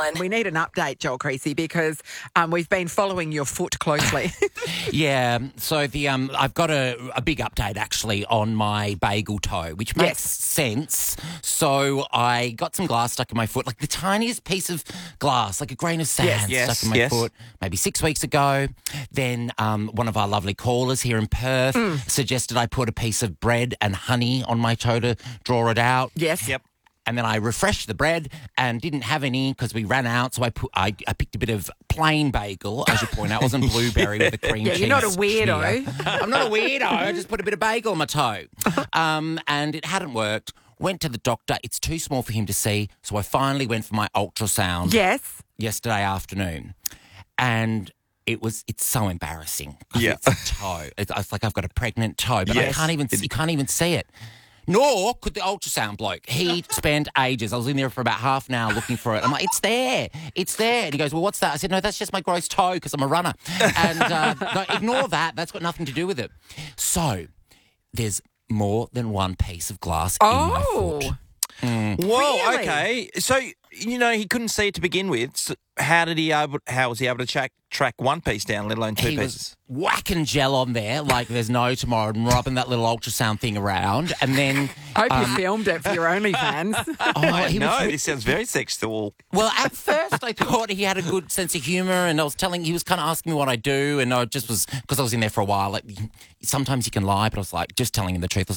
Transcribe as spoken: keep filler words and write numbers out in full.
line. We need an update, Joel Creasy, because um, we've been following your foot closely. Yeah, so the um, I've got a, a big update actually on my bagel toe, which makes Yes. sense. So I got some glass stuck in my foot, like the tiniest piece of glass, like a grain of sand Yes. Yes, stuck in my yes. foot, maybe six weeks ago. Then um, one of our lovely callers here in Perth Mm. suggested I put a piece of bread and honey on my toe to draw it out. Yes. Yep. And then I refreshed the bread and didn't have any because we ran out. So I put I, I picked a bit of plain bagel, as you point out. It wasn't blueberry with a cream Yeah, cheese. you're not a weirdo. smear. I'm not a weirdo. I just put a bit of bagel on my toe. Um, and it hadn't worked. Went to the doctor. It's too small for him to see. So I finally went for my ultrasound Yes. yesterday afternoon. And it was, it's so embarrassing. 'Cause Yeah. It's a toe. It's, it's like I've got a pregnant toe, but I Yes. can't even, you can't even see it. Nor could the ultrasound bloke. He spent ages. I was in there for about half an hour looking for it. I'm like, it's there. It's there. And he goes, well, what's that? I said, no, that's just my gross toe because I'm a runner. And uh, no, ignore that. That's got nothing to do with it. So there's more than one piece of glass in my Oh. foot. Whoa, Really? okay. So, you know, he couldn't see it to begin with. So how did he able, how was he able to track, track one piece down, let alone two He pieces? was whacking gel on there like there's no tomorrow and rubbing that little ultrasound thing around. And then, Hope you filmed it for your OnlyFans. oh, he no, was this sounds very sexual. Well, at first I thought he had a good sense of humour, and I was telling, he was kind of asking me what I do, and I just was, because I was in there for a while, like, sometimes you can lie, but I was like, just telling him the truth. I was